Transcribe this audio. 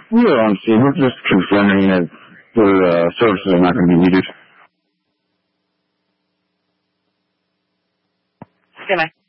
We're on, Steve. We're just confirming that their services are not going to be needed. Good night.